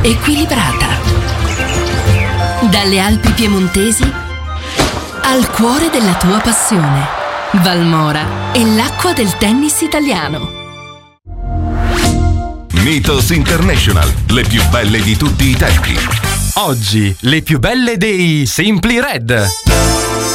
equilibrata. Dalle Alpi piemontesi al cuore della tua passione. Valmora è l'acqua del tennis italiano. Mythos International, le più belle di tutti i tempi. Oggi le più belle dei Simply Red.